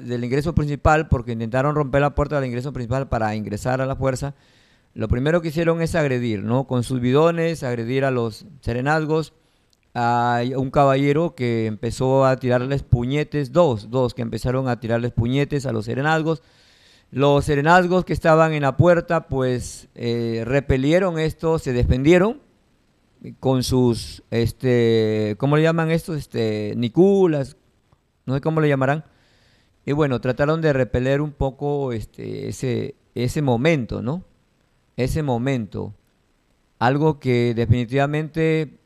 del ingreso principal, porque intentaron romper la puerta del ingreso principal para ingresar a la fuerza, lo primero que hicieron es agredir, ¿no? Con sus bidones, agredir a los serenazgos. Hay un caballero que empezó a tirarles puñetes, dos que empezaron a tirarles puñetes a los serenazgos. Los serenazgos que estaban en la puerta, pues repelieron esto, se defendieron con sus, ¿cómo le llaman estos? Niculas, no sé cómo le llamarán. Y bueno, trataron de repeler un poco ese momento, ¿no? Ese momento. Algo que definitivamente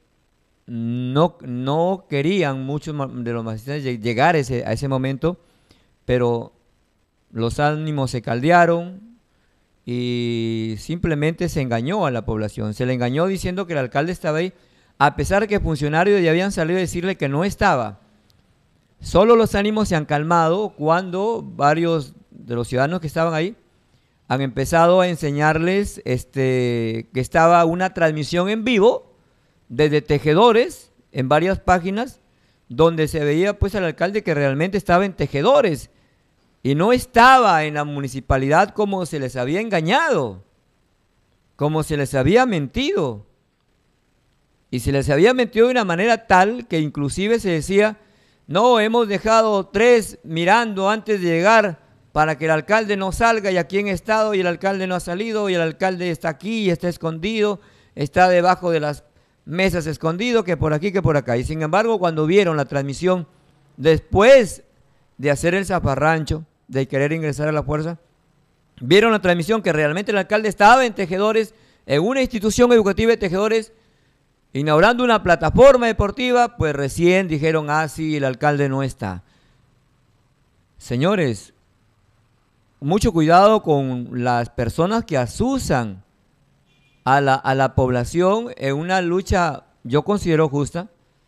no querían muchos de los magistrados llegar a ese momento, pero los ánimos se caldearon y simplemente se engañó a la población. Se le engañó diciendo que el alcalde estaba ahí, a pesar de que funcionarios ya habían salido a decirle que no estaba. Solo los ánimos se han calmado cuando varios de los ciudadanos que estaban ahí han empezado a enseñarles que estaba una transmisión en vivo desde Tejedores en varias páginas donde se veía pues al alcalde que realmente estaba en Tejedores y no estaba en la municipalidad como se les había engañado, como se les había mentido. Y se les había mentido de una manera tal que inclusive se decía, no, hemos dejado 3 mirando antes de llegar para que el alcalde no salga y aquí en estado y el alcalde no ha salido y el alcalde está aquí y está escondido, está debajo de las mesas escondido, que por aquí, que por acá. Y sin embargo, cuando vieron la transmisión, después de hacer el zafarrancho, de querer ingresar a la fuerza, vieron la transmisión que realmente el alcalde estaba en Tejedores, en una institución educativa de Tejedores, inaugurando una plataforma deportiva, pues recién dijeron, ah, sí, el alcalde no está. Señores, mucho cuidado con las personas que asusan a la población en una lucha, yo considero justa,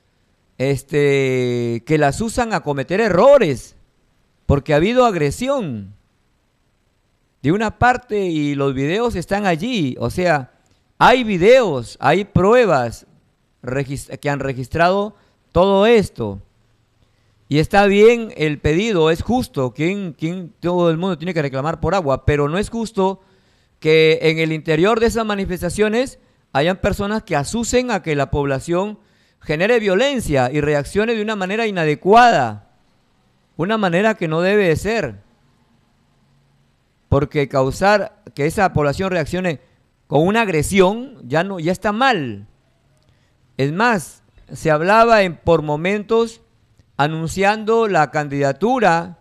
que las usan a cometer errores, porque ha habido agresión de una parte y los videos están allí. O sea, hay videos, hay pruebas que han registrado todo esto. Y está bien el pedido, es justo, todo el mundo tiene que reclamar por agua, pero no es justo que en el interior de esas manifestaciones hayan personas que asusen a que la población genere violencia y reaccione de una manera inadecuada, una manera que no debe de ser, porque causar que esa población reaccione con una agresión ya está mal. Es más, se hablaba por momentos anunciando la candidatura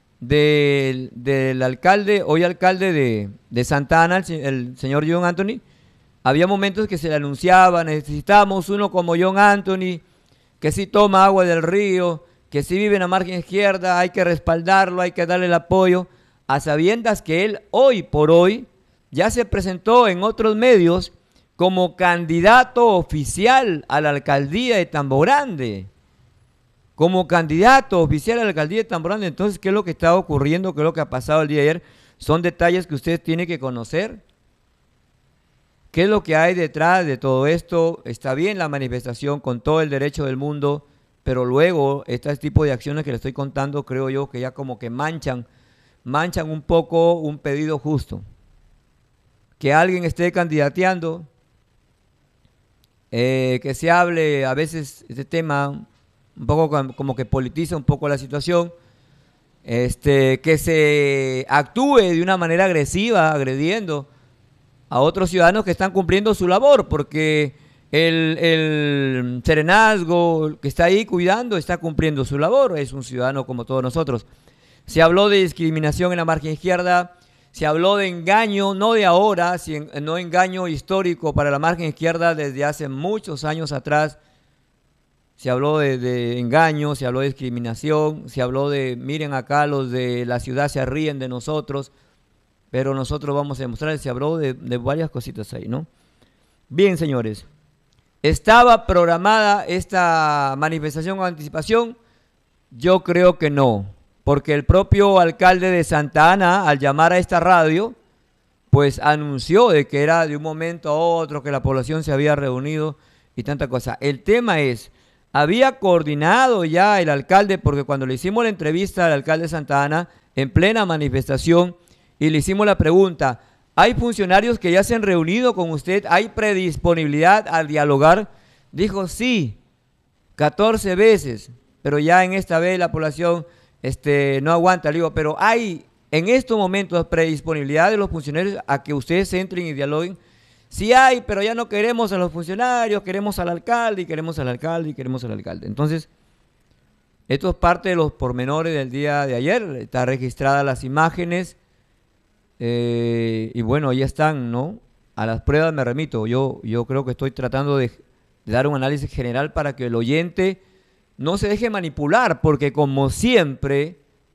del alcalde, hoy alcalde de Santa Ana, el señor John Anthony. Había momentos que se le anunciaba, necesitamos uno como John Anthony, que si toma agua del río, que si vive en la margen izquierda, hay que respaldarlo, hay que darle el apoyo, a sabiendas que él hoy por hoy ya se presentó en otros medios como candidato oficial a la alcaldía de Tambo Grande. Como candidato oficial a la alcaldía de Tambo Grande. Entonces, ¿qué es lo que está ocurriendo? ¿Qué es lo que ha pasado el día de ayer? Son detalles que ustedes tienen que conocer. ¿Qué es lo que hay detrás de todo esto? Está bien la manifestación con todo el derecho del mundo, pero luego este tipo de acciones que les estoy contando, creo yo que ya como que manchan un poco un pedido justo. Que alguien esté candidateando, que se hable a veces este tema un poco como que politiza un poco la situación, que se actúe de una manera agresiva, agrediendo a otros ciudadanos que están cumpliendo su labor, porque el serenazgo que está ahí cuidando está cumpliendo su labor, es un ciudadano como todos nosotros. Se habló de discriminación en la margen izquierda, se habló de engaño, no de ahora, no engaño histórico para la margen izquierda desde hace muchos años atrás. Se habló de engaño, se habló de discriminación, se habló de, miren acá, los de la ciudad se ríen de nosotros, pero nosotros vamos a demostrar, se habló de varias cositas ahí, ¿no? Bien, señores, ¿estaba programada esta manifestación con anticipación? Yo creo que no, porque el propio alcalde de Santa Ana, al llamar a esta radio, pues anunció de que era de un momento a otro, que la población se había reunido y tanta cosa. El tema es, había coordinado ya el alcalde, porque cuando le hicimos la entrevista al alcalde de Santa Ana, en plena manifestación y le hicimos la pregunta, ¿hay funcionarios que ya se han reunido con usted? ¿Hay predisponibilidad a dialogar? Dijo sí, 14 veces, pero ya en esta vez la población no aguanta. Le digo, pero hay en estos momentos predisponibilidad de los funcionarios a que ustedes entren y dialoguen. Sí hay, pero ya no queremos a los funcionarios, queremos al alcalde y queremos al alcalde y queremos al alcalde. Entonces, esto es parte de los pormenores del día de ayer. Está registradas las imágenes y bueno, ya están, ¿no? A las pruebas me remito. Yo creo que estoy tratando de dar un análisis general para que el oyente no se deje manipular, porque como siempre,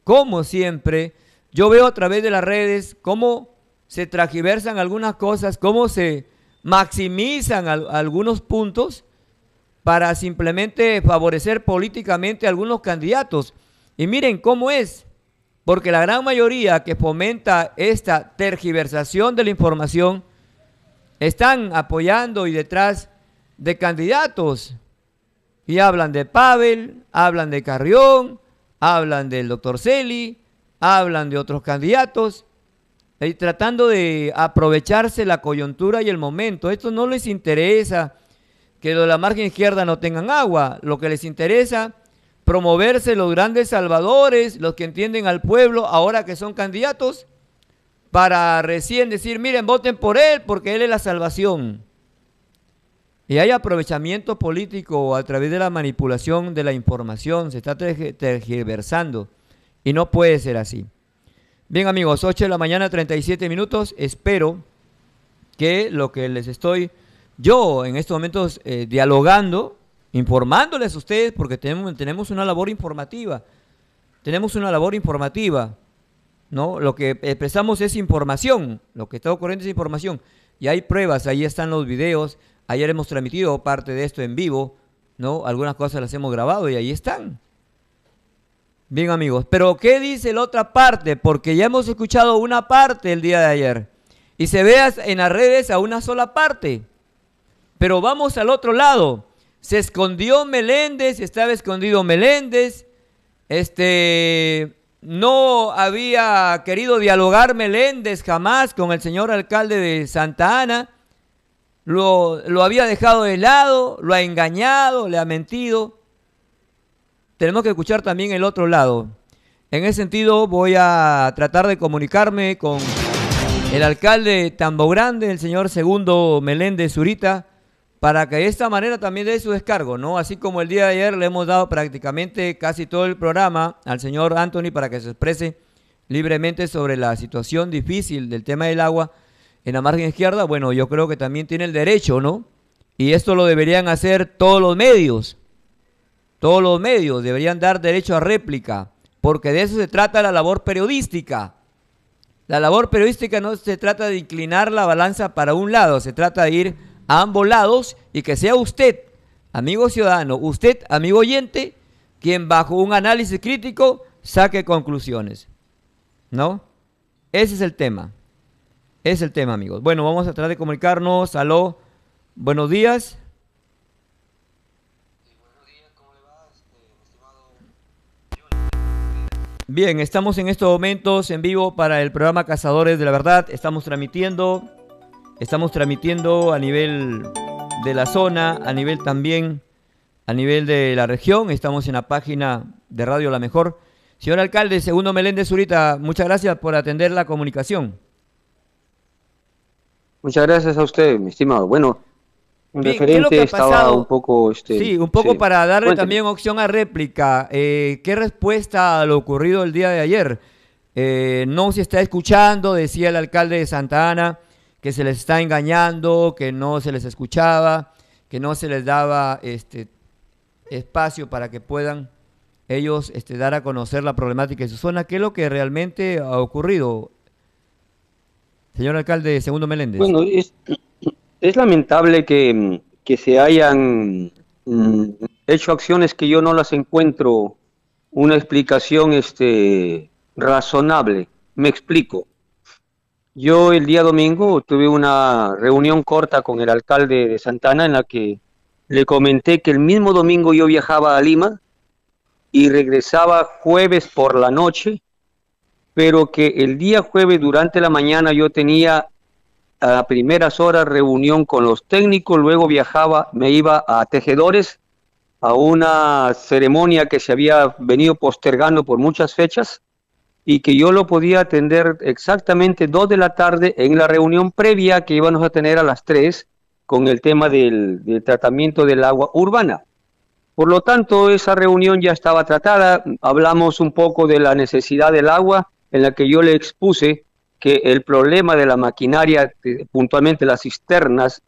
yo veo a través de las redes cómo se transgiversan algunas cosas, cómo se maximizan algunos puntos para simplemente favorecer políticamente a algunos candidatos. Y miren cómo es, porque la gran mayoría que fomenta esta tergiversación de la información están apoyando y detrás de candidatos. Y hablan de Pavel, hablan de Carrión, hablan del doctor Celi, hablan de otros candidatos, tratando de aprovecharse la coyuntura y el momento. Esto no les interesa que los de la margen izquierda no tengan agua. Lo que les interesa, promoverse los grandes salvadores, los que entienden al pueblo, ahora que son candidatos, para recién decir, miren, voten por él, porque él es la salvación. Y hay aprovechamiento político a través de la manipulación de la información, se está tergiversando, y no puede ser así. Bien amigos, 8 de la mañana, 37 minutos. Espero que lo que les estoy yo en estos momentos dialogando, informándoles a ustedes, porque tenemos una labor informativa. ¿No? Lo que expresamos es información, lo que está ocurriendo es información. Y hay pruebas, ahí están los videos. Ayer hemos transmitido parte de esto en vivo, ¿no? Algunas cosas las hemos grabado y ahí están. Bien amigos, pero ¿qué dice la otra parte? Porque ya hemos escuchado una parte el día de ayer y se ve en las redes a una sola parte. Pero vamos al otro lado. Se escondió Meléndez, estaba escondido Meléndez, no había querido dialogar Meléndez jamás con el señor alcalde de Santa Ana, lo había dejado de lado, lo ha engañado, le ha mentido. Tenemos que escuchar también el otro lado. En ese sentido voy a tratar de comunicarme con el alcalde de Tambo Grande, el señor Segundo Meléndez Zurita, para que de esta manera también dé su descargo, ¿no? Así como el día de ayer le hemos dado prácticamente casi todo el programa al señor Anthony para que se exprese libremente sobre la situación difícil del tema del agua en la margen izquierda. Bueno, yo creo que también tiene el derecho, ¿no? Y esto lo deberían hacer todos los medios. Todos los medios deberían dar derecho a réplica, porque de eso se trata la labor periodística. La labor periodística no se trata de inclinar la balanza para un lado, se trata de ir a ambos lados y que sea usted, amigo ciudadano, usted, amigo oyente, quien bajo un análisis crítico saque conclusiones, ¿no? Ese es el tema. Es el tema, amigos. Bueno, vamos a tratar de comunicarnos. Aló, buenos días. Bien, estamos en estos momentos en vivo para el programa Cazadores de la Verdad. Estamos transmitiendo a nivel de la zona, a nivel también, a nivel de la región. Estamos en la página de Radio La Mejor. Señor alcalde, Segundo Meléndez Zurita, muchas gracias por atender la comunicación. Muchas gracias a usted, mi estimado. Bueno, en Bien, referente estaba un poco... Sí, un poco sí. para darle Cuénteme. también opción a réplica. ¿Qué respuesta a lo ocurrido el día de ayer? No se está escuchando, decía el alcalde de Santa Ana, que se les está engañando, que no se les escuchaba, que no se les daba espacio para que puedan ellos dar a conocer la problemática de su zona. ¿Qué es lo que realmente ha ocurrido, señor alcalde Segundo Meléndez? Bueno, es lamentable que se hayan hecho acciones que yo no las encuentro una explicación razonable. Me explico. Yo el día domingo tuve una reunión corta con el alcalde de Santa Ana en la que le comenté que el mismo domingo yo viajaba a Lima y regresaba jueves por la noche pero que el día jueves durante la mañana yo tenía a primeras horas reunión con los técnicos, luego viajaba, me iba a Tejedores, a una ceremonia que se había venido postergando por muchas fechas y que yo lo podía atender exactamente 2 de la tarde en la reunión previa que íbamos a tener a las 3 con el tema del tratamiento del agua urbana. Por lo tanto, esa reunión ya estaba tratada, hablamos un poco de la necesidad del agua, en la que yo le expuse que el problema de la maquinaria, puntualmente las cisternas,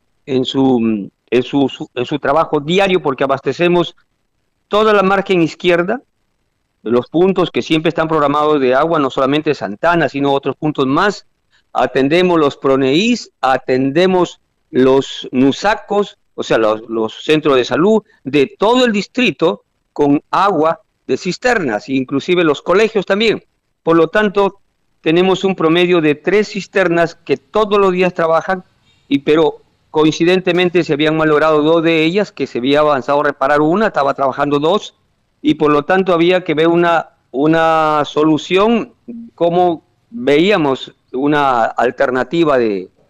en su trabajo diario, porque abastecemos toda la margen izquierda, los puntos que siempre están programados de agua, no solamente Santana, sino otros puntos más. Atendemos los PRONEIS, atendemos los NUSACOS, o sea, los centros de salud de todo el distrito con agua de cisternas, inclusive los colegios también. Por lo tanto, tenemos un promedio de 3 cisternas que todos los días trabajan, pero coincidentemente se habían malogrado 2 de ellas, que se había avanzado a reparar una, estaba trabajando 2, y por lo tanto había que ver una solución, como veíamos una alternativa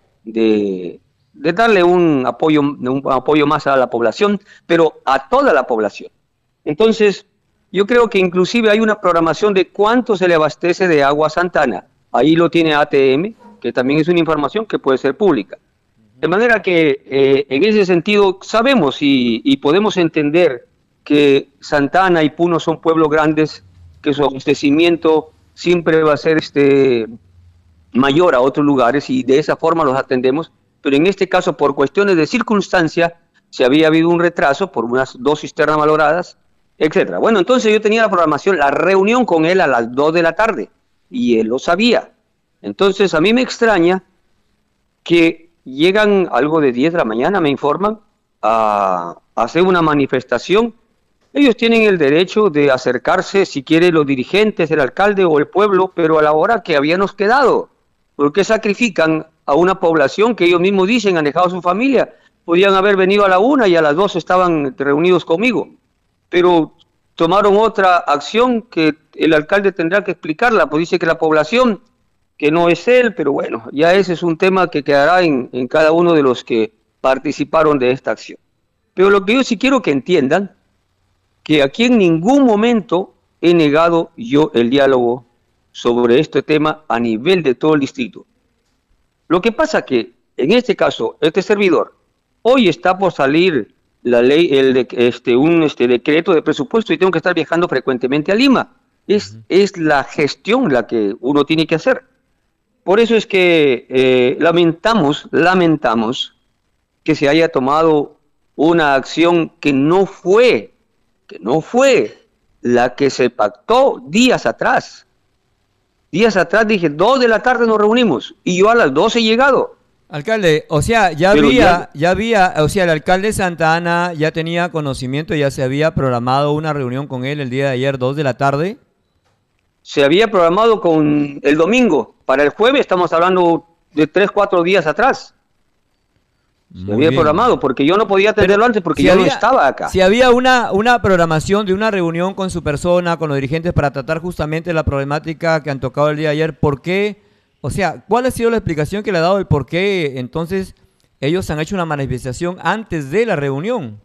de darle un apoyo más a la población, pero a toda la población. Entonces, yo creo que inclusive hay una programación de cuánto se le abastece de agua a Santana. Ahí lo tiene ATM, que también es una información que puede ser pública. De manera que en ese sentido sabemos y podemos entender que Santana y Puno son pueblos grandes, que su abastecimiento siempre va a ser mayor a otros lugares y de esa forma los atendemos, pero en este caso por cuestiones de circunstancia se había habido un retraso por unas 2 cisternas malogradas, etcétera. Bueno, entonces yo tenía la programación, la reunión con él a las 2 de la tarde y él lo sabía. Entonces a mí me extraña que llegan algo de 10 de la mañana, me informan, a hacer una manifestación. Ellos tienen el derecho de acercarse, si quieren, los dirigentes, el alcalde o el pueblo, pero a la hora que habíamos quedado. ¿Por qué sacrifican a una población que ellos mismos dicen han dejado su familia? Podían haber venido a la 1 y a las 2 estaban reunidos conmigo. Pero tomaron otra acción que el alcalde tendrá que explicarla, pues dice que la población, que no es él, pero bueno, ya ese es un tema que quedará en cada uno de los que participaron de esta acción. Pero lo que yo sí quiero que entiendan, que aquí en ningún momento he negado yo el diálogo sobre este tema a nivel de todo el distrito. Lo que pasa que, en este caso, este servidor, hoy está por salir la ley, un decreto de presupuesto y tengo que estar viajando frecuentemente a Lima. Es la gestión la que uno tiene que hacer. Por eso es que lamentamos que se haya tomado una acción que no fue la que se pactó días atrás. Días atrás dije, 2 de la tarde nos reunimos y yo a las 12 he llegado. Alcalde, o sea, ya había, o sea, el alcalde Santa Ana ya tenía conocimiento, ya se había programado una reunión con él el día de ayer, 2 de la tarde. Se había programado con el domingo, para el jueves estamos hablando de 3, 4 días atrás. Se había programado, porque yo no podía atenderlo antes porque yo no estaba acá. Si había una programación de una reunión con su persona, con los dirigentes, para tratar justamente la problemática que han tocado el día de ayer, ¿por qué? O sea, ¿cuál ha sido la explicación que le ha dado el por qué entonces ellos han hecho una manifestación antes de la reunión?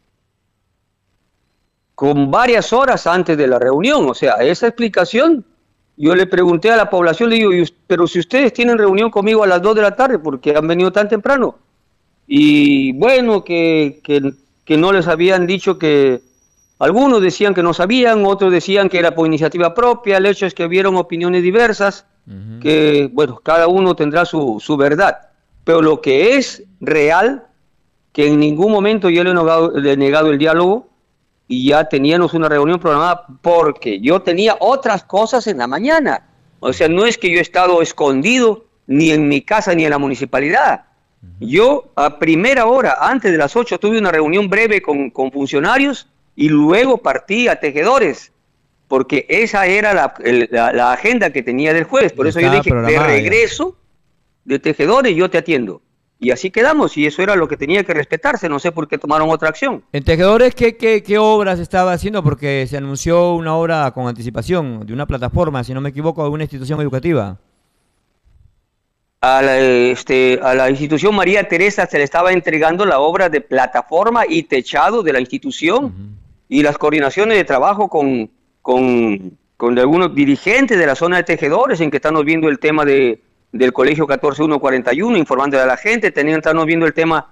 Con varias horas antes de la reunión, o sea, esa explicación, yo le pregunté a la población, le digo, pero si ustedes tienen reunión conmigo a las 2 de la tarde, ¿por qué han venido tan temprano? Y bueno, que no les habían dicho que, algunos decían que no sabían, otros decían que era por iniciativa propia, el hecho es que vieron opiniones diversas, que bueno, cada uno tendrá su verdad, pero lo que es real, que en ningún momento yo le he negado el diálogo, y ya teníamos una reunión programada porque yo tenía otras cosas en la mañana, o sea, no es que yo he estado escondido ni en mi casa ni en la municipalidad. Yo a primera hora, antes de las 8, tuve una reunión breve con funcionarios y luego partí a Tejedores, porque esa era la agenda que tenía del jueves. Por eso yo dije, de regreso de Tejedores yo te atiendo. y así quedamos, y eso era lo que tenía que respetarse, no sé por qué tomaron otra acción. En Tejedores, ¿qué obras estaba haciendo? Porque se anunció una obra con anticipación de una plataforma, si no me equivoco, de una institución educativa. A la institución María Teresa se le estaba entregando la obra de plataforma y techado de la institución Ujú. y las coordinaciones de trabajo con algunos dirigentes de la zona de Tejedores, en que estamos viendo el tema del Colegio 14141, informando a la gente, estamos viendo el tema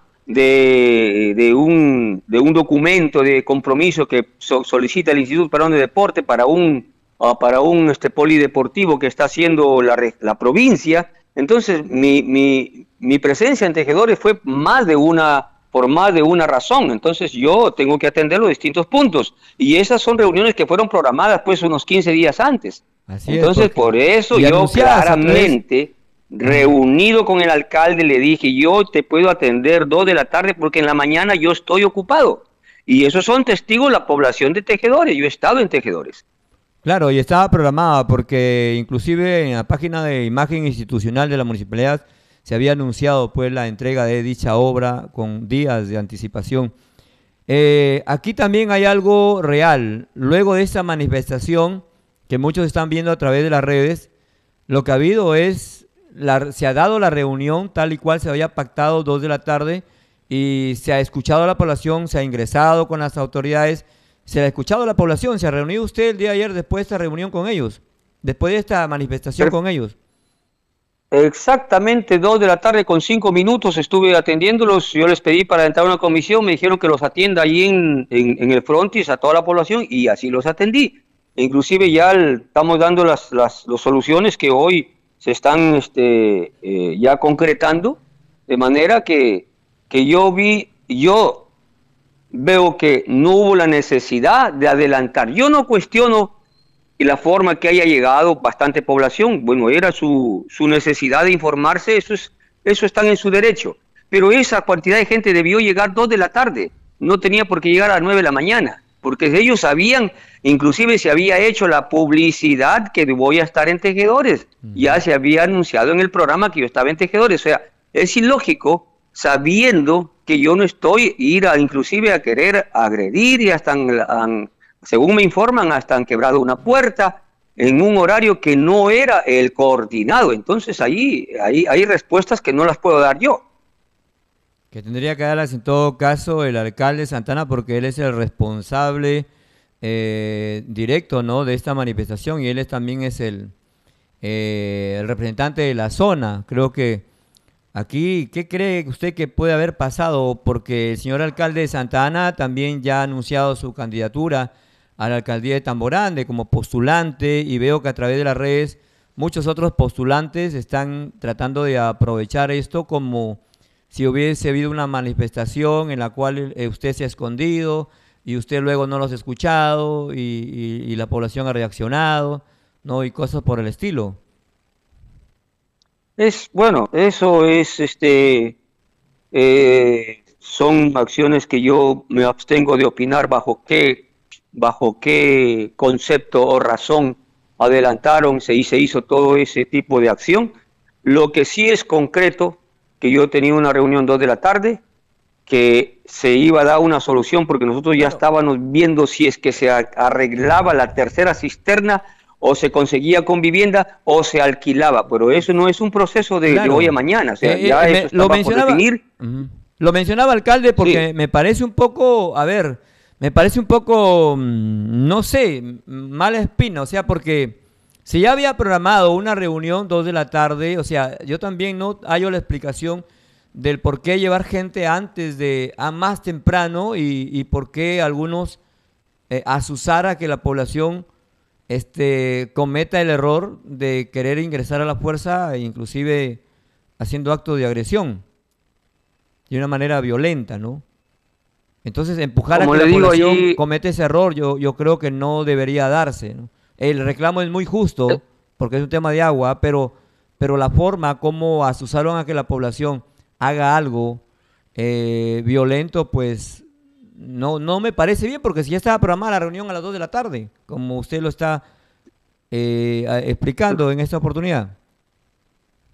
de un documento de compromiso que solicita el Instituto Peruano de Deporte para un polideportivo que está haciendo la provincia. Entonces, mi presencia en Tejedores fue por más de una razón. Entonces, yo tengo que atender los distintos puntos. Y esas son reuniones que fueron programadas pues unos 15 días antes. Así es, Entonces, por eso y yo anunciadas a través. claramente, Ujú. reunido con el alcalde, le dije, yo te puedo atender 2 de la tarde porque en la mañana yo estoy ocupado. Y esos son testigos la población de Tejedores. Yo he estado en Tejedores. Claro, y estaba programada porque inclusive en la página de imagen institucional de la municipalidad se había anunciado pues la entrega de dicha obra con días de anticipación. Aquí también hay algo real. Luego de esta manifestación que muchos están viendo a través de las redes, lo que ha habido es, se ha dado la reunión tal y cual se había pactado 2 de la tarde y se ha escuchado a la población, se ha ingresado con las autoridades, se ha escuchado a la población, se ha reunido usted el día de ayer después de esta reunión con ellos, después de esta manifestación con ellos. Exactamente 2 de la tarde con 5 minutos estuve atendiéndolos. Yo les pedí para entrar a una comisión, me dijeron que los atienda ahí en el frontis a toda la población y así los atendí. Inclusive ya estamos dando las soluciones que hoy se están ya concretando, de manera que yo veo que no hubo la necesidad de adelantar. Yo no cuestiono y la forma que haya llegado bastante población, bueno, era su necesidad de informarse, eso están en su derecho. Pero esa cantidad de gente debió llegar 2 de la tarde, no tenía por qué llegar a las 9 de la mañana, porque ellos sabían, inclusive se había hecho la publicidad que voy a estar en Tejedores, ya Ujú. se había anunciado en el programa que yo estaba en Tejedores, o sea, es ilógico sabiendo que yo no estoy inclusive a querer agredir y hasta según me informan, hasta han quebrado una puerta en un horario que no era el coordinado. Entonces ahí hay respuestas que no las puedo dar yo. Que tendría que darlas en todo caso el alcalde Santana porque él es el responsable directo, ¿no?, de esta manifestación y también es el representante de la zona. Creo que aquí, ¿qué cree usted que puede haber pasado? Porque el señor alcalde de Santa Ana también ya ha anunciado su candidatura a la alcaldía de Tamborande como postulante y veo que a través de las redes muchos otros postulantes están tratando de aprovechar esto como si hubiese habido una manifestación en la cual usted se ha escondido y usted luego no los ha escuchado y la población ha reaccionado, ¿no? Y cosas por el estilo. Bueno, eso es son acciones que yo me abstengo de opinar bajo qué concepto o razón adelantaron, se hizo todo ese tipo de acción. Lo que sí es concreto, que yo tenía una reunión 2 de la tarde, que se iba a dar una solución porque nosotros ya Bueno, estábamos viendo si es que se arreglaba la tercera cisterna o se conseguía con vivienda o se alquilaba, pero eso no es un proceso de hoy a claro. mañana, o sea, ya eso Lo estaba por mencionaba, definir. ujú. Lo mencionaba alcalde Sí, porque me parece un poco, a ver, me parece un poco, no sé, mala espina, o sea, porque si ya había programado una reunión 2 de la tarde, o sea, yo también no hallo la explicación del por qué llevar gente a más temprano y por qué algunos azuzar a que la población cometa el error de querer ingresar a la fuerza, inclusive haciendo actos de agresión de una manera violenta, ¿no? Entonces, empujar a como que le la digo población allí, cometa ese error, yo creo que no debería darse, ¿no? El reclamo es muy eh, justo, porque es un tema de agua, pero la forma como asusaron a que la población haga algo violento, pues no me parece bien, porque si ya estaba programada la reunión a las 2 de la tarde, como usted lo está explicando en esta oportunidad.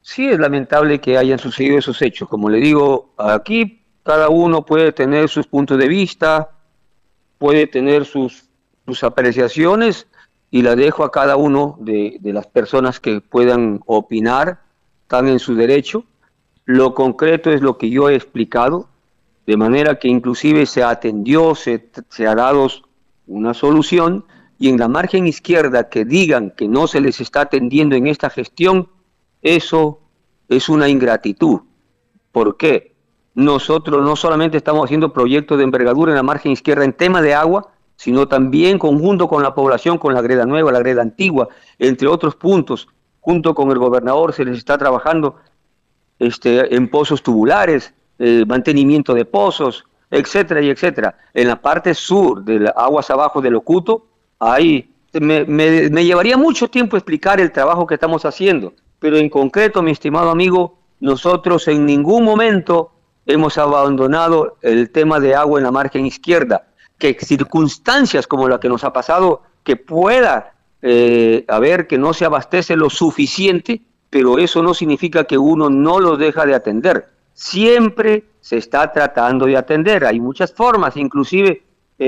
Sí, es lamentable que hayan sucedido esos hechos. Como le digo, aquí cada uno puede tener sus puntos de vista, puede tener sus apreciaciones y la dejo a cada uno de las personas que puedan opinar, están en su derecho. Lo concreto es lo que yo he explicado, de manera que inclusive se atendió, se ha dado una solución, y en la margen izquierda que digan que no se les está atendiendo en esta gestión, eso es una ingratitud. ¿Por qué? Nosotros no solamente estamos haciendo proyectos de envergadura en la margen izquierda en tema de agua, sino también conjunto con la población, con la greda nueva, la greda antigua, entre otros puntos. Junto con el gobernador se les está trabajando en pozos tubulares, mantenimiento de pozos, etcétera y etcétera. En la parte sur de las aguas abajo del Ocuto, ahí me llevaría mucho tiempo explicar el trabajo que estamos haciendo, pero en concreto, mi estimado amigo, nosotros en ningún momento hemos abandonado el tema de agua en la margen izquierda, que circunstancias como la que nos ha pasado, que pueda haber que no se abastece lo suficiente, pero eso no significa que uno no lo deja de atender. Siempre se está tratando de atender. Hay muchas formas, inclusive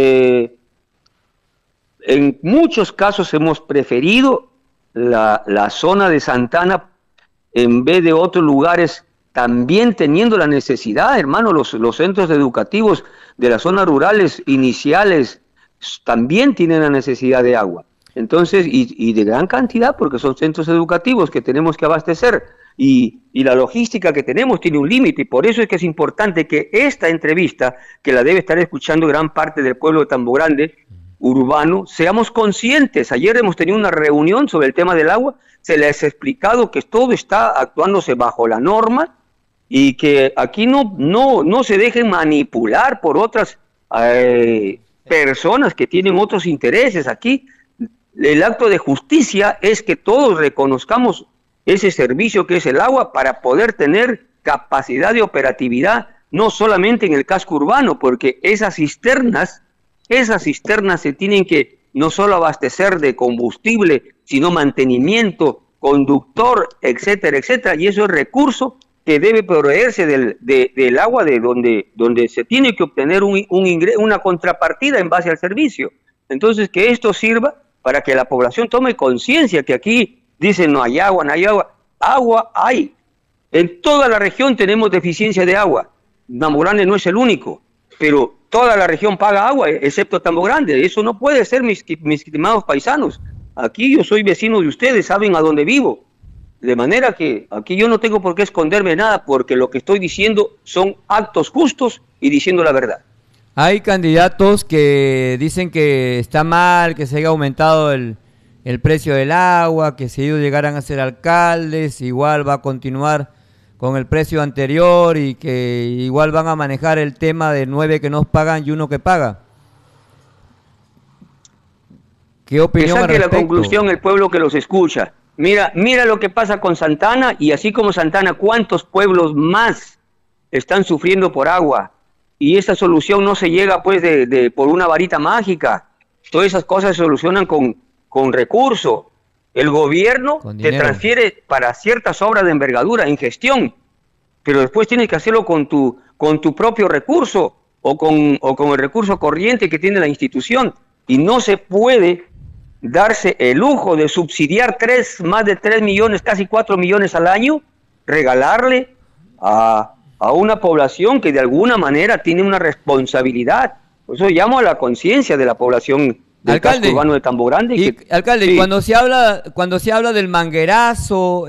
en muchos casos hemos preferido la zona de Santana en vez de otros lugares, también teniendo la necesidad, hermano, los centros educativos de las zonas rurales iniciales también tienen la necesidad de agua. Entonces, y de gran cantidad, porque son centros educativos que tenemos que abastecer, y la logística que tenemos tiene un límite, y por eso es que es importante que esta entrevista, que la debe estar escuchando gran parte del pueblo de Tambo Grande, urbano, seamos conscientes. Ayer hemos tenido una reunión sobre el tema del agua, se les ha explicado que todo está actuándose bajo la norma, y que aquí no se dejen manipular por otras personas que tienen otros intereses. Aquí el acto de justicia es que todos reconozcamos ese servicio que es el agua para poder tener capacidad de operatividad, no solamente en el casco urbano, porque esas cisternas se tienen que no solo abastecer de combustible, sino mantenimiento, conductor, etcétera, etcétera, y eso es recurso que debe proveerse del agua de donde se tiene que obtener una contrapartida en base al servicio. Entonces, que esto sirva para que la población tome conciencia que aquí dicen no hay agua, no hay agua. Agua hay. En toda la región tenemos deficiencia de agua. Tambo Grande no es el único, pero toda la región paga agua, excepto Tambo Grande. Eso no puede ser, mis estimados paisanos. Aquí yo soy vecino de ustedes, saben a dónde vivo. De manera que aquí yo no tengo por qué esconderme nada, porque lo que estoy diciendo son actos justos y diciendo la verdad. Hay candidatos que dicen que está mal, que se haya aumentado el precio del agua, que si ellos llegaran a ser alcaldes, igual va a continuar con el precio anterior y que igual van a manejar el tema de 9 que nos pagan y 1 que paga. ¿Qué opinión al respecto? Que saque la conclusión el pueblo que los escucha. Mira lo que pasa con Santana, y así como Santana, ¿cuántos pueblos más están sufriendo por agua? Y esa solución no se llega pues por una varita mágica. Todas esas cosas se solucionan con recursos. El gobierno te transfiere para ciertas obras de envergadura en gestión, pero después tienes que hacerlo con tu propio recurso o con el recurso corriente que tiene la institución. Y no se puede darse el lujo de subsidiar más de 3 millones, casi 4 millones al año, regalarle a una población que de alguna manera tiene una responsabilidad. Por eso llamo a la conciencia de la población del casco urbano de Tambo Grande. Alcalde, sí. cuando se habla del manguerazo,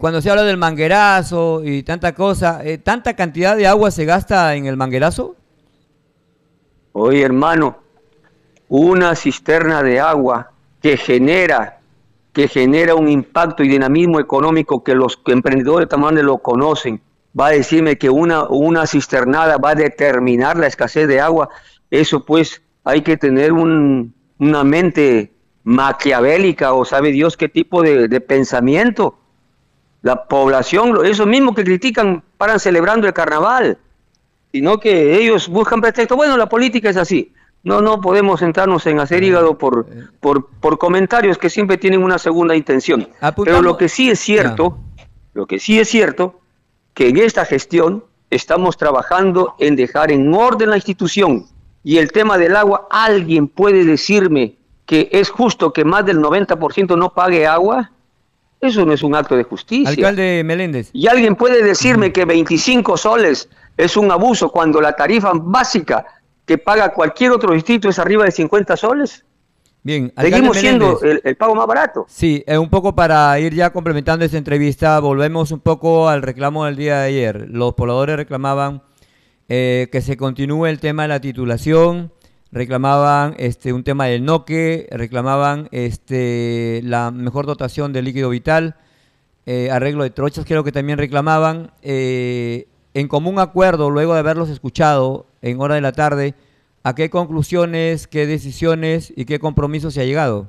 y tanta cosa, ¿tanta cantidad de agua se gasta en el manguerazo? Oye, hermano, una cisterna de agua que genera un impacto y dinamismo económico que los emprendedores también lo conocen, va a decirme que una cisternada va a determinar la escasez de agua. Eso pues hay que tener una mente maquiavélica, o sabe Dios qué tipo de pensamiento. La población, eso mismo que critican, paran celebrando el carnaval, sino que ellos buscan pretexto. Bueno, la política es así. No podemos sentarnos en hacer hígado por comentarios que siempre tienen una segunda intención. Pero lo que sí es cierto Lo que sí es cierto, que en esta gestión estamos trabajando en dejar en orden la institución. Y el tema del agua, ¿alguien puede decirme que es justo que más del 90% no pague agua? Eso no es un acto de justicia. Alcalde Meléndez. Y alguien puede decirme que 25 soles es un abuso cuando la tarifa básica que paga cualquier otro distrito es arriba de 50 soles. Bien, seguimos siendo el pago más barato. Sí, un poco para ir ya complementando esta entrevista, volvemos un poco al reclamo del día de ayer. Los pobladores reclamaban que se continúe el tema de la titulación, reclamaban un tema del NOque, reclamaban la mejor dotación de líquido vital, arreglo de trochas, creo que también reclamaban. En común acuerdo, luego de haberlos escuchado en hora de la tarde, ¿a qué conclusiones, qué decisiones y qué compromisos se ha llegado?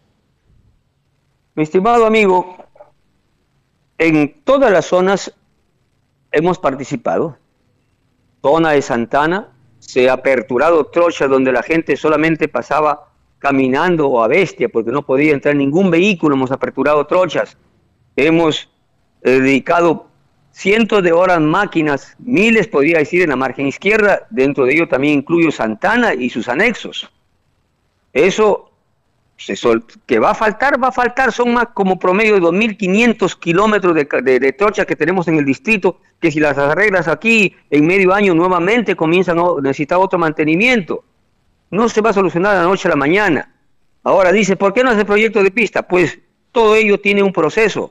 Mi estimado amigo, en todas las zonas hemos participado. Zona de Santana, se ha aperturado trochas donde la gente solamente pasaba caminando o a bestia porque no podía entrar ningún vehículo. Hemos aperturado trochas. Hemos dedicado cientos de horas, máquinas, miles podría decir en la margen izquierda. Dentro de ello también incluyo Santana y sus anexos. Eso que va a faltar, son más como promedio de 2.500 kilómetros de trochas que tenemos en el distrito, que si las arreglas aquí, en medio año nuevamente comienzan a necesitar otro mantenimiento. No se va a solucionar de la noche a la mañana. Ahora dice, ¿por qué no hace proyecto de pista? Pues todo ello tiene un proceso,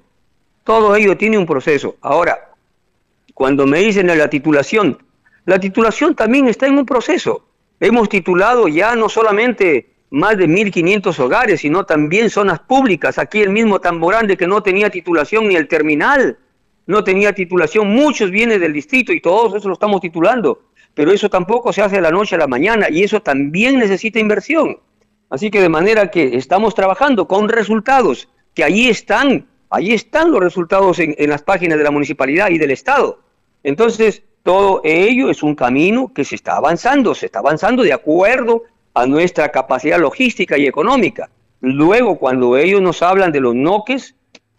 Ahora, cuando me dicen de la titulación también está en un proceso. Hemos titulado ya no solamente más de 1.500 hogares, sino también zonas públicas. Aquí el mismo Tambo Grande, que no tenía titulación, ni el terminal no tenía titulación, muchos bienes del distrito y todos eso lo estamos titulando, pero eso tampoco se hace de la noche a la mañana y eso también necesita inversión. Así que de manera que estamos trabajando con resultados, que ahí están los resultados en las páginas de la municipalidad y del Estado. Entonces, todo ello es un camino que se está avanzando de acuerdo a nuestra capacidad logística y económica. Luego, cuando ellos nos hablan de los noques,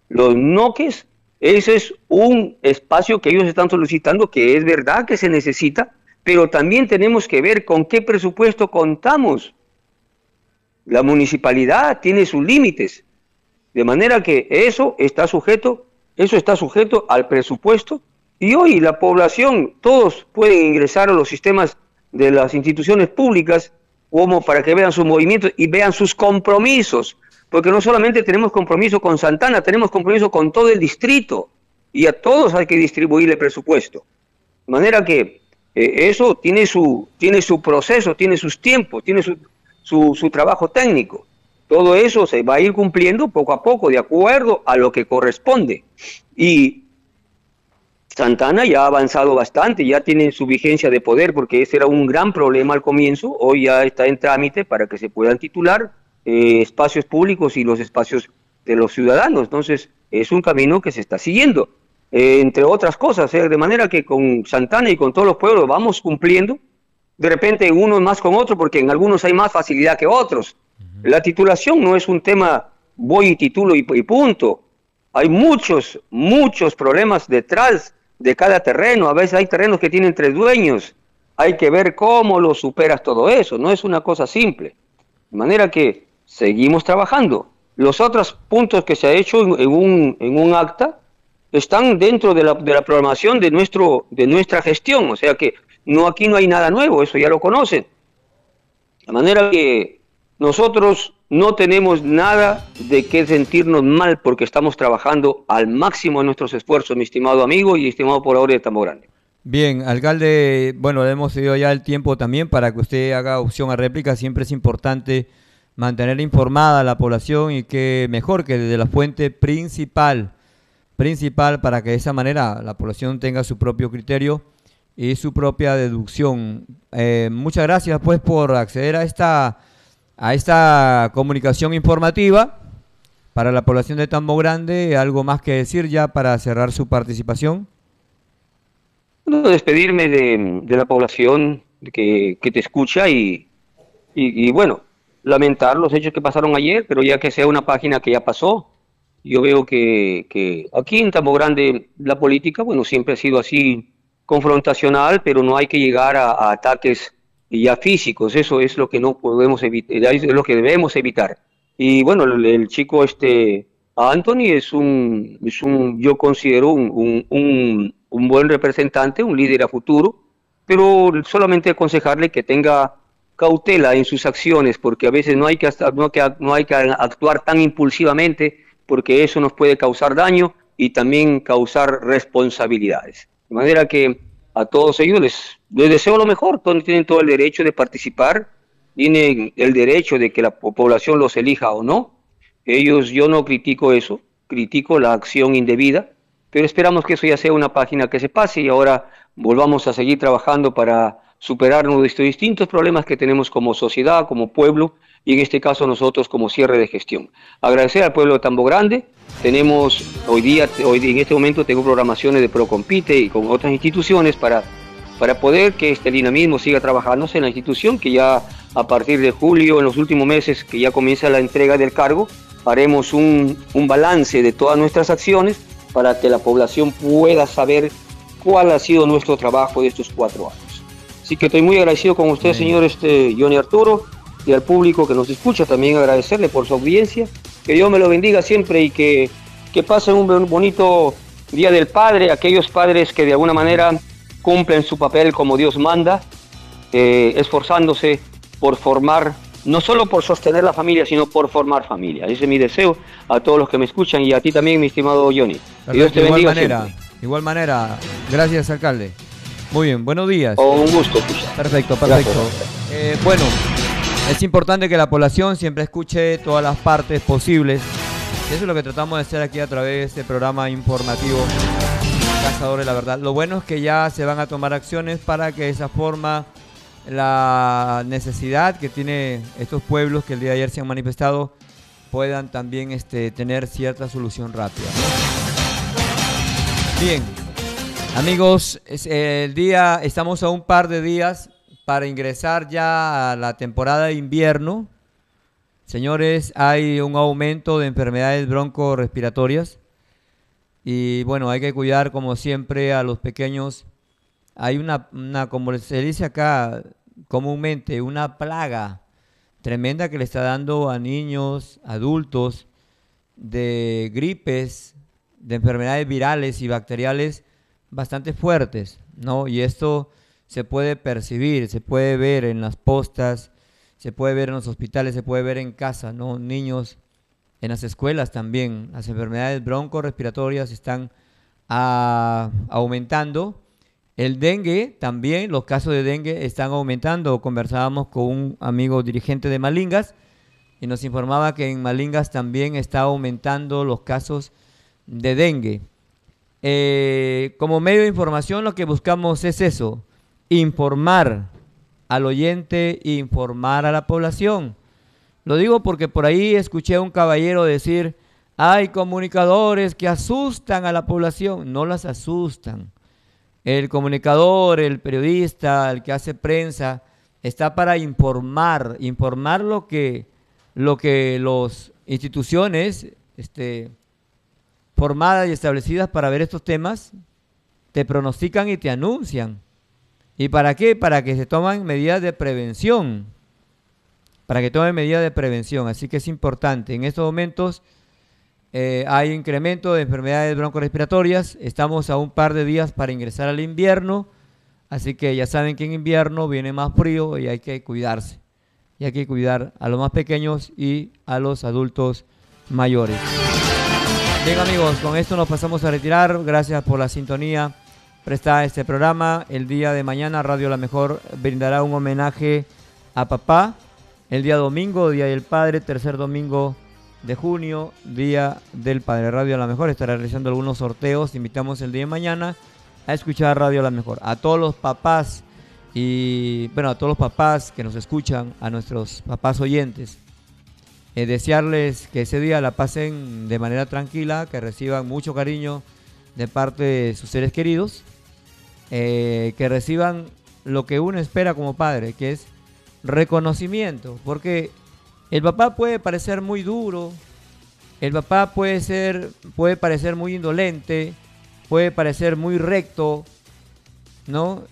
ese es un espacio que ellos están solicitando, que es verdad que se necesita, pero también tenemos que ver con qué presupuesto contamos. La municipalidad tiene sus límites, de manera que eso está sujeto al presupuesto, y hoy la población, todos pueden ingresar a los sistemas de las instituciones públicas como para que vean sus movimientos y vean sus compromisos, porque no solamente tenemos compromiso con Santana, tenemos compromiso con todo el distrito, y a todos hay que distribuirle presupuesto. De manera que eso tiene su proceso, tiene sus tiempos, tiene su trabajo técnico. Todo eso se va a ir cumpliendo poco a poco, de acuerdo a lo que corresponde. Y Santana ya ha avanzado bastante, ya tiene su vigencia de poder, porque ese era un gran problema al comienzo. Hoy ya está en trámite para que se puedan titular espacios públicos y los espacios de los ciudadanos. Entonces, es un camino que se está siguiendo, entre otras cosas, de manera que con Santana y con todos los pueblos vamos cumpliendo, de repente unos más con otros, porque en algunos hay más facilidad que otros. La titulación no es un tema, voy y titulo y punto. Hay muchos problemas detrás de cada terreno. A veces hay terrenos que tienen 3 dueños. Hay que ver cómo lo superas todo eso. No es una cosa simple. De manera que seguimos trabajando. Los otros puntos que se ha hecho en un acta están dentro de la programación de nuestra gestión. O sea que aquí no hay nada nuevo, eso ya lo conocen. De manera que nosotros no tenemos nada de qué sentirnos mal porque estamos trabajando al máximo de nuestros esfuerzos, mi estimado amigo y estimado poblador de Tambo Grande. Bien, alcalde, bueno, le hemos cedido ya el tiempo también para que usted haga opción a réplica. Siempre es importante mantener informada a la población y que mejor que desde la fuente principal para que de esa manera la población tenga su propio criterio y su propia deducción. Muchas gracias pues por acceder a esta comunicación informativa para la población de Tambo Grande. ¿Algo más que decir ya para cerrar su participación? Bueno, despedirme de la población que te escucha y bueno, lamentar los hechos que pasaron ayer, pero ya que sea una página que ya pasó, Yo veo que aquí en Tambo Grande la política, bueno, siempre ha sido así confrontacional, pero no hay que llegar a ataques ya físicos. Eso es lo que no podemos evitar, es lo que debemos evitar. Y bueno, el chico Anthony yo considero un buen representante, un líder a futuro, pero solamente aconsejarle que tenga cautela en sus acciones, porque a veces no hay que actuar tan impulsivamente, porque eso nos puede causar daño y también causar responsabilidades. De manera que a todos ellos les deseo lo mejor, todos tienen todo el derecho de participar, tienen el derecho de que la población los elija o no. Yo no critico eso, critico la acción indebida, pero esperamos que eso ya sea una página que se pase y ahora volvamos a seguir trabajando para superar nuestros distintos problemas que tenemos como sociedad, como pueblo, y en este caso nosotros como cierre de gestión. Agradecer al pueblo de Tambo Grande. Tenemos hoy en este momento tengo programaciones de Procompite y con otras instituciones para poder que este dinamismo siga trabajándose en la institución, que ya a partir de julio, en los últimos meses, que ya comienza la entrega del cargo, haremos un balance de todas nuestras acciones para que la población pueda saber cuál ha sido nuestro trabajo de estos 4 años. Así que estoy muy agradecido con usted, señor Johnny Arturo, y al público que nos escucha, también agradecerle por su audiencia. Que Dios me lo bendiga siempre y que pasen un bonito Día del Padre, aquellos padres que de alguna manera cumplen su papel como Dios manda, esforzándose por formar, no solo por sostener la familia, sino por formar familia. Ese es mi deseo a todos los que me escuchan y a ti también, mi estimado Johnny. Que Dios te bendiga siempre. Igual manera, gracias, alcalde. Muy bien, buenos días. Un gusto. Perfecto. Bueno, es importante que la población siempre escuche todas las partes posibles. Eso es lo que tratamos de hacer aquí a través de este programa informativo Cazadores de la Verdad. Lo bueno es que ya se van a tomar acciones para que de esa forma la necesidad que tiene estos pueblos que el día de ayer se han manifestado puedan también tener cierta solución rápida, ¿no? Bien, amigos, estamos a un par de días para ingresar ya a la temporada de invierno. Señores, hay un aumento de enfermedades broncorespiratorias y bueno, hay que cuidar como siempre a los pequeños. Hay una como se dice acá comúnmente, una plaga tremenda que le está dando a niños, adultos, de gripes, de enfermedades virales y bacteriales bastante fuertes, ¿no? Y esto se puede percibir, se puede ver en las postas, se puede ver en los hospitales, se puede ver en casa, ¿no? Niños, en las escuelas también. Las enfermedades broncorespiratorias están aumentando. El dengue también, los casos de dengue están aumentando. Conversábamos con un amigo dirigente de Malingas y nos informaba que en Malingas también está aumentando los casos de dengue. Como medio de información lo que buscamos es eso, informar al oyente, informar a la población. Lo digo porque por ahí escuché a un caballero decir, hay comunicadores que asustan a la población. No las asustan. El comunicador, el periodista, el que hace prensa, está para informar lo que las instituciones formadas y establecidas para ver estos temas te pronostican y te anuncian. ¿Y para qué? Para que se tomen medidas de prevención. Así que es importante. En estos momentos hay incremento de enfermedades broncorespiratorias. Estamos a un par de días para ingresar al invierno. Así que ya saben que en invierno viene más frío y hay que cuidarse. Y hay que cuidar a los más pequeños y a los adultos mayores. Bien, amigos, con esto nos pasamos a retirar. Gracias por la sintonía prestada a este programa. El día de mañana Radio La Mejor brindará un homenaje a papá. El día domingo, Día del Padre, tercer domingo de junio, Día del Padre. Radio La Mejor estará realizando algunos sorteos. Invitamos el día de mañana a escuchar Radio La Mejor. A todos los papás a todos los papás que nos escuchan, a nuestros papás oyentes, desearles que ese día la pasen de manera tranquila, que reciban mucho cariño de parte de sus seres queridos, que reciban lo que uno espera como padre, que es reconocimiento, porque el papá puede parecer muy duro, El papá puede parecer muy indolente, puede parecer muy recto, ¿no?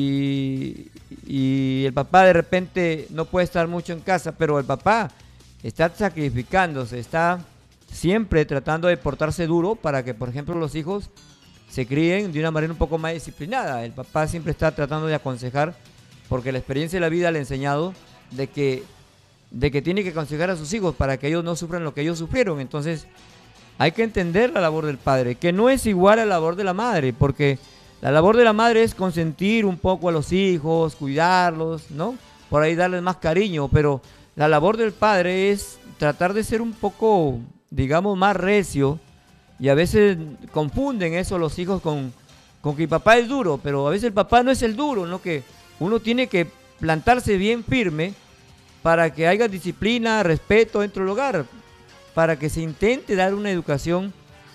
Y el papá de repente no puede estar mucho en casa, pero el papá está sacrificándose, está siempre tratando de portarse duro para que, por ejemplo, los hijos se críen de una manera un poco más disciplinada. El papá siempre está tratando de aconsejar, porque la experiencia de la vida le ha enseñado de que tiene que aconsejar a sus hijos para que ellos no sufran lo que ellos sufrieron. Entonces, hay que entender la labor del padre, que no es igual a la labor de la madre, porque la labor de la madre es consentir un poco a los hijos, cuidarlos, ¿no? Por ahí darles más cariño, pero la labor del padre es tratar de ser un poco, digamos, más recio, y a veces confunden eso los hijos con que el papá es duro, pero a veces el papá no es el duro, ¿no? Que uno tiene que plantarse bien firme para que haya disciplina, respeto dentro del hogar, para que se intente dar una educación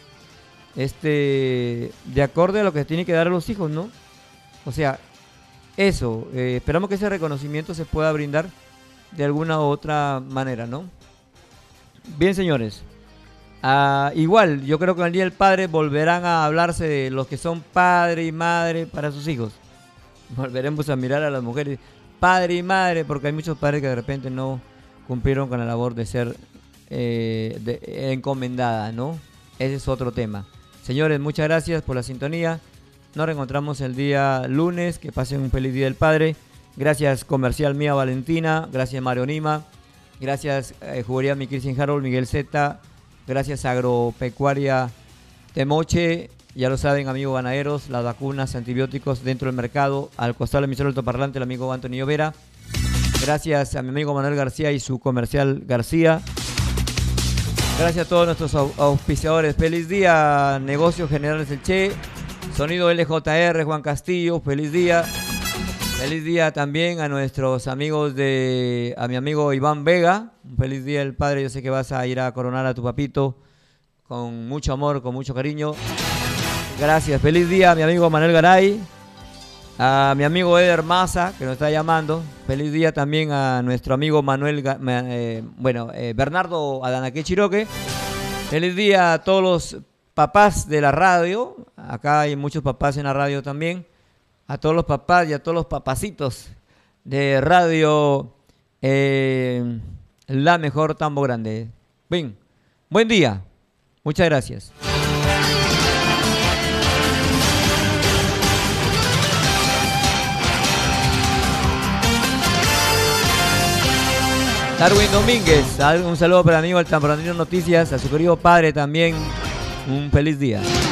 de acorde a lo que tiene que dar a los hijos, ¿no? O sea, eso, esperamos que ese reconocimiento se pueda brindar de alguna u otra manera, ¿no? Bien, señores, igual, yo creo que el Día del Padre volverán a hablarse de los que son padre y madre para sus hijos. Volveremos a mirar a las mujeres, padre y madre, porque hay muchos padres que de repente no cumplieron con la labor de ser encomendada, ¿no? Ese es otro tema. Señores, muchas gracias por la sintonía. Nos reencontramos el día lunes. Que pasen un feliz Día del Padre. Gracias Comercial Mía Valentina. Gracias Mario Nima. Gracias Juguería Mi Cristian Harold, Miguel Z. Gracias Agropecuaria Temoche. Ya lo saben, amigos ganaderos, las vacunas, antibióticos dentro del mercado. Al costado del emisor altoparlante, el amigo Antonio Vera. Gracias a mi amigo Manuel García y su Comercial García. Gracias a todos nuestros auspiciadores. Feliz día, Negocios Generales del Che. Sonido LJR, Juan Castillo. Feliz día. Feliz día también a nuestros amigos a mi amigo Iván Vega. Un feliz día del padre. Yo sé que vas a ir a coronar a tu papito con mucho amor, con mucho cariño. Gracias. Feliz día a mi amigo Manuel Garay. A mi amigo Eder Maza, que nos está llamando. Feliz día también a nuestro amigo Bernardo Adanaque Chiroque. Feliz día a todos los papás de la radio. Acá hay muchos papás en la radio también. A todos los papás y a todos los papacitos de radio La Mejor Tambo Grande. Bien, buen día. Muchas gracias. Darwin Domínguez, un saludo para el amigo del Tambranino Noticias, a su querido padre también, un feliz día.